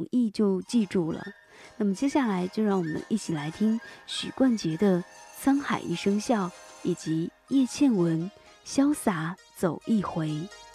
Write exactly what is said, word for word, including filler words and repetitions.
易就记住了。那么接下来就让我们一起来听许冠杰的《沧海一声笑》，以及叶倩文《潇洒走一回》。